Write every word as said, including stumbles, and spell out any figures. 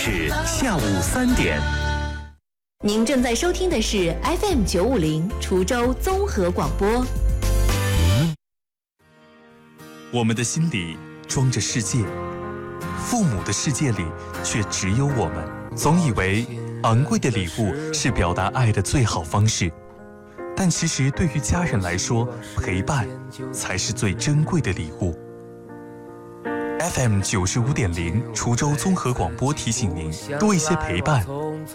是下午三点。 您正在收听的是 F M 九五零滁州综合广播。 我们的心里装着世界，父母的世界里却只有我们。总以为昂贵的礼物是表达爱的最好方式，但其实对于家人来说，陪伴才是最珍贵的礼物。F M 九十五点零滁州综合广播提醒您，多一些陪伴，